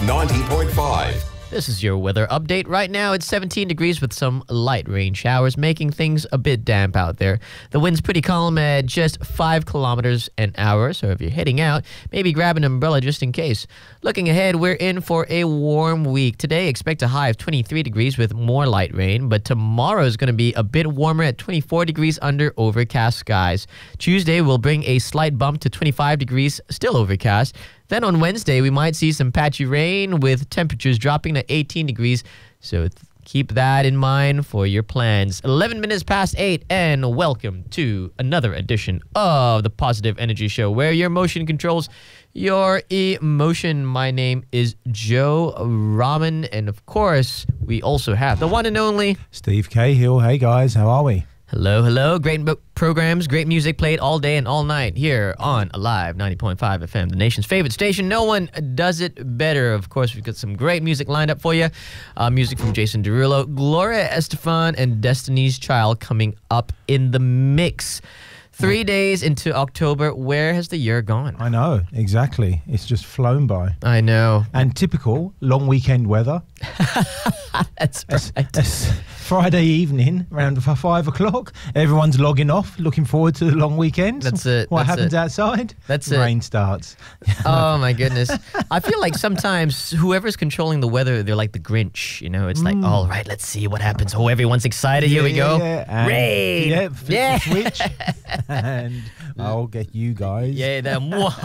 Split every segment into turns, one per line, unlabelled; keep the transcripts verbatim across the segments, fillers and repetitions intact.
ninety point five.
This is your weather update. Right now, it's seventeen degrees with some light rain showers, making things a bit damp out there. The wind's pretty calm at just five kilometers an hour, so if you're heading out, maybe grab an umbrella just in case. Looking ahead, we're in for a warm week. Today, expect a high of twenty-three degrees with more light rain, but tomorrow is going to be a bit warmer at twenty-four degrees under overcast skies. Tuesday will bring a slight bump to twenty-five degrees, still overcast. Then on Wednesday, we might see some patchy rain with temperatures dropping to eighteen degrees. So th- keep that in mind for your plans. eleven minutes past eight, and welcome to another edition of the Positive Energy Show, where your emotion controls your emotion. My name is Joe Rahman, and of course, we also have the one and only
Steve Cahill. Hey guys, how are we?
Hello, hello. Great bo- programs, great music played all day and all night here on Alive ninety point five F M, the nation's favorite station. No one does it better. Of course, we've got some great music lined up for you. Uh, music from Jason Derulo, Gloria Estefan, and Destiny's Child coming up in the mix. Three days into October, where has the year gone?
I know, exactly. It's just flown by.
I know.
And typical long weekend weather.
That's
It's-
right.
it's Friday evening, around f- five o'clock. Everyone's logging off, looking forward to the long weekend.
That's it,
What
that's
happens
it.
outside?
That's it.
Rain starts.
Oh my goodness. I feel like sometimes whoever's controlling the weather, they're like the Grinch, you know? It's like, all right, let's see what happens. Oh, everyone's excited. Here we go.
Yeah, and-
Rain.
Yeah, flip
Yeah.
the switch. And I'll get you guys.
Yeah, the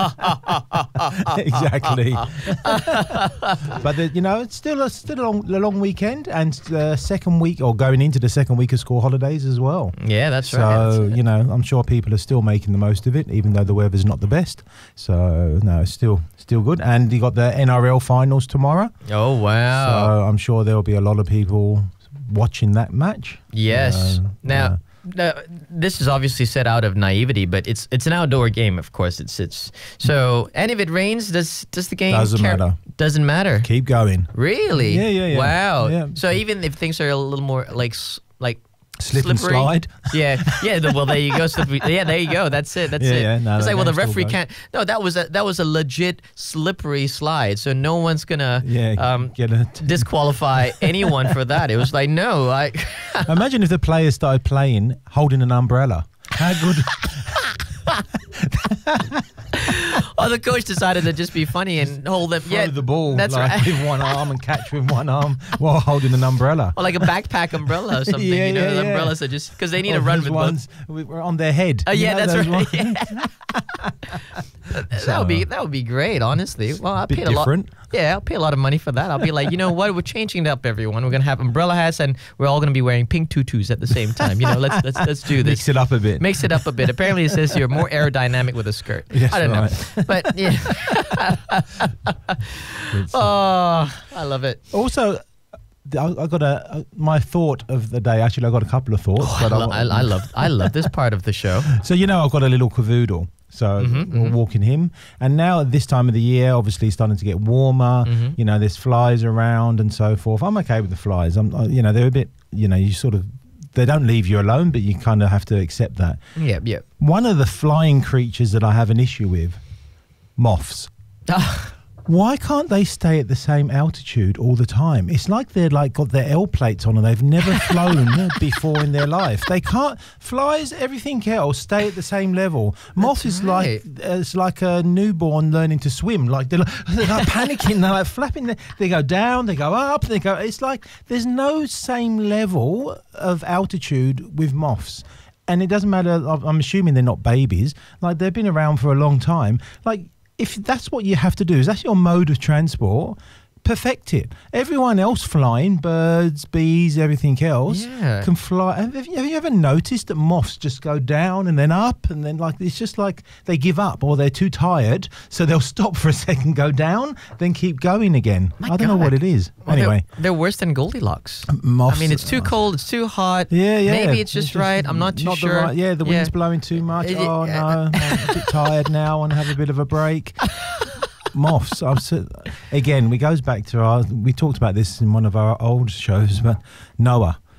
Exactly. But the, you know, it's still a still a long, a long weekend, and the second week, or going into the second week of school holidays as well.
Yeah, that's
So
right.
you know, I'm sure people are still making the most of it, even though the weather's not the best. So no, it's still still good. And you got the N R L finals tomorrow.
Oh, wow.
So I'm sure there'll be a lot of people watching that match.
Yes.
Uh,
now, now, this is obviously set out of naivety, but it's it's an outdoor game, of course. It's it's so, and if it rains, does does the game
Doesn't
care-
matter.
Doesn't matter.
Keep going.
Really?
Yeah, yeah, yeah.
Wow.
Yeah.
So even if things are a little more like s- like
Slip and
slippery?
slide.
Yeah, yeah. The, well, there you go. Slippery. Yeah, there you go. That's it. That's
Yeah,
it.
yeah, no,
it's
that
like, well, the
game still
referee
goes.
can't. No, that was a that was a legit slippery slide. So no one's gonna
Yeah.
um,
get a
disqualify anyone for that. It was like, no, I.
Imagine if the players started playing holding an umbrella. How good?
Oh, the coach decided to just be funny and hold them.
Throw
Yeah,
the ball
That's
like,
right.
with one arm and catch with one arm while holding an umbrella.
Or like a backpack umbrella or something.
Yeah,
you know,
yeah,
the
yeah.
umbrellas are just because they need
Or
to run
those
with both.
ones with- on their head.
Oh
You
yeah,
know
that's
those
right.
ones?
Yeah. that would be that would be great, honestly. Well, I
Bit
paid a lot.
different.
Yeah, I'll pay a lot of money for that. I'll be like, you know what? We're changing it up, everyone. We're gonna have umbrella hats, and we're all gonna be wearing pink tutus at the same time. You know, let's let's let's do this.
Mix it up a bit.
Mix it up a bit. Apparently, it says you're more aerodynamic with a skirt.
Yes,
I don't
right.
know, but yeah.
It's-
Oh, I love it.
Also, I, I got a, a my thought of the day. Actually, I got a couple of thoughts.
Oh, I,
but
lo- I, I love I love this part of the show.
So you know, I've got a little cavoodle. So
Mm-hmm,
we're walking him, and now at this time of the year, obviously it's starting to get warmer.
Mm-hmm.
You know, there's flies around and so forth. I'm okay with the flies. I'm, uh, you know, they're a bit. You know, you sort of they don't leave you alone, but you kind of have to accept that.
Yep, yep.
One of the flying creatures that I have an issue with, moths. Why can't they stay at the same altitude all the time? It's like they're like got their L plates on and they've never flown before in their life. They can't. Flies, everything else, stay at the same level. Moth is
right.
like it's like a newborn learning to swim. Like they're like, they're like panicking. They're like flapping. They, they go down. They go up. They go. It's like there's no same level of altitude with moths. And it doesn't matter. I'm assuming they're not babies. Like they've been around for a long time. Like. If that's what you have to do, is that's your mode of transport, perfect it. Everyone else flying, birds, bees, everything else,
Yeah.
can fly. Have you, have you ever noticed that moths just go down and then up and then like it's just like they give up or they're too tired, so they'll stop for a second, go down, then keep going again.
My
I don't know
God.
what it is.
Well,
Anyway,
they're, they're worse than Goldilocks.
moths.
I mean, it's too cold, it's too hot.
Yeah, yeah.
Maybe it's just right. I'm not too
not
sure.
The right, yeah, the wind's
Yeah.
blowing too much.
It-
Oh no, I'm a bit tired now. I want to have a bit of a break. Moths. I'm so, again, we goes back to our. We talked about this in one of our old shows, but Noah.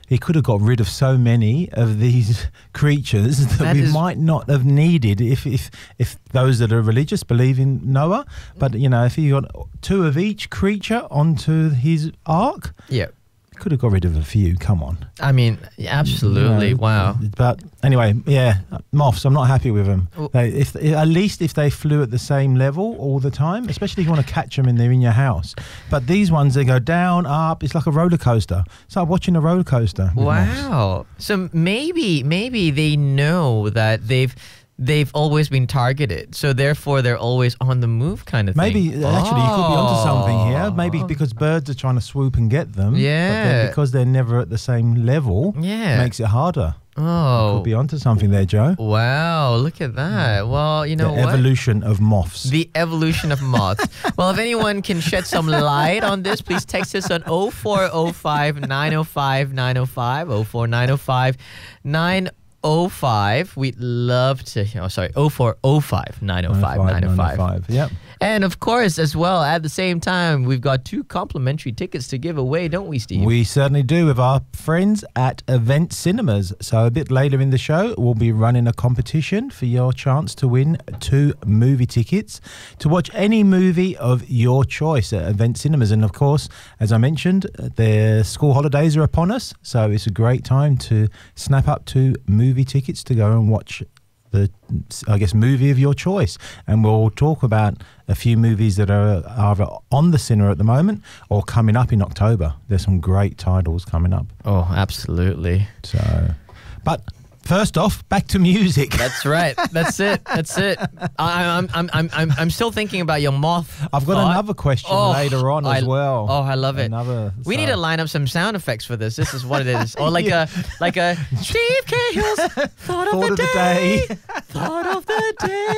he could have got rid of so many of these creatures that,
That
we
is-
might not have needed if, if if those that are religious believe in Noah. But, you know, if he got two of each creature onto his ark,
Yeah.
could have got rid of a few. Come on.
I mean, absolutely.
You know,
Wow.
But anyway, yeah, moths, I'm not happy with them.
Well-
They, if At least if they flew at the same level all the time, especially if you want to catch them and they're in your house. But these ones, they go down, up. It's like a roller coaster. It's like watching a roller coaster. with moths.
Wow. So maybe maybe they know that they've they've always been targeted. So therefore they're always on the move kind of
Maybe
thing.
actually you could be onto something here.
Oh.
Maybe because birds are trying to swoop and get them. But
Yeah.
then because they're never at the same level,
Yeah.
makes it harder.
Oh.
Could be onto something there, Joe.
Wow, look at that. Well, you know
the
what?
evolution of moths.
The evolution of moths. Well, if anyone can shed some light on this, please text us on oh four oh five, nine oh five, nine oh five, oh four nine oh five, nine oh five. We'd love to, oh, sorry, oh four oh five, nine oh five, nine oh five.
Yep.
And of course, as well, at the same time, we've got two complimentary tickets to give away, don't we, Steve?
We certainly do with our friends at Event Cinemas. So a bit later in the show, we'll be running a competition for your chance to win two movie tickets to watch any movie of your choice at Event Cinemas. And of course, as I mentioned, the school holidays are upon us. So it's a great time to snap up two movie tickets to go and watch the, I guess, movie of your choice. And we'll talk about a few movies that are either on the cinema at the moment or coming up in October. There's some great titles coming up.
Oh, absolutely.
So, but first off, back to music.
That's right. That's it. That's it. I, I'm, I'm, I'm, I'm, I'm still thinking about your moth.
I've got
thought.
another question
Oh,
later on as
I-
well.
Oh, I love it.
Another,
We need
so-
to line up some sound effects for this. This is what it is. Or like
Yeah.
a like a Steve Cahill's thought of,
Thought
the,
of the
day.
day.
Thought of the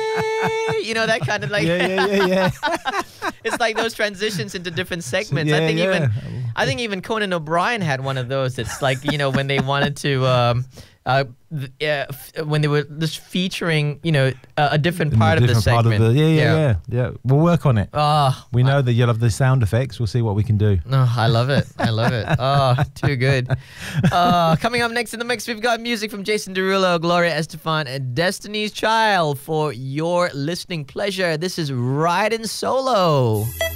day. You know, that kind of like
Yeah, yeah, yeah, yeah.
it's like those transitions into different segments.
yeah,
I think
yeah.
even I think even Conan O'Brien had one of those. It's like, you know, when they wanted to um uh, th- yeah, f- when they were just featuring, you know, a, a different
In
part
the
of the
different part
segment.
of the- yeah, yeah, yeah, yeah. We'll work on it.
Oh,
We know that you'll have the sound effects. We'll see what we can do.
no, I love it. I love it. Oh, too good. Uh, coming up next in the mix, we've got music from Jason Derulo, Gloria Estefan, and Destiny's Child for your listening pleasure. This is Riding Solo.